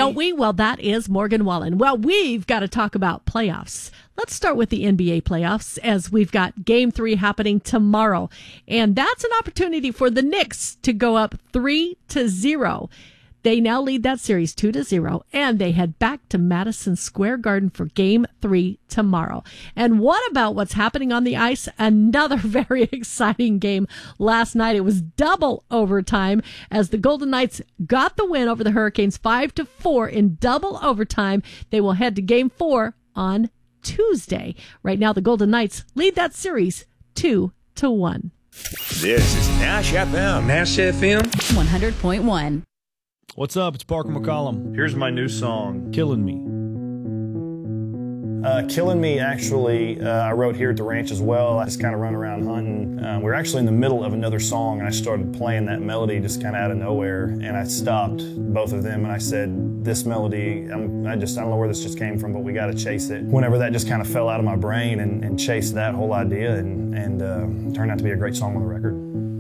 don't we? Well, that is Morgan Wallen. Well, we've got to talk about playoffs. Let's start with the NBA playoffs, as we've got Game 3 happening tomorrow. And that's an opportunity for the Knicks to go up 3-0. They now lead that series 2-0, and they head back to Madison Square Garden for Game 3 tomorrow. And what about what's happening on the ice? Another very exciting game last night. It was double overtime as the Golden Knights got the win over the Hurricanes 5-4 in double overtime. They will head to Game 4 on Tuesday. Right now, the Golden Knights lead that series 2-1. This is Nash FM. Nash FM 100.1. What's up? It's Parker McCollum. Here's my new song, Killing Me. Killing Me, actually, I wrote here at the ranch as well. I just kind of run around hunting. We were actually in the middle of another song, and I started playing that melody just kind of out of nowhere, and I stopped both of them, and I said, this melody, I don't know where this just came from, but we got to chase it. Whenever that just kind of fell out of my brain and chased that whole idea and turned out to be a great song on the record.